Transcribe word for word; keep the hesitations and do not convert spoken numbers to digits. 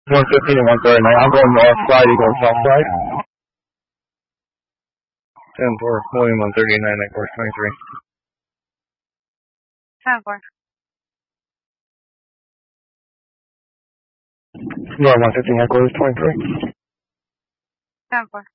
one fifteen and one thirty-nine. I'm going north side, you go south side. ten four, William one thirty-nine at course twenty-three. ten four. North one fifteen at course twenty-three. ten four.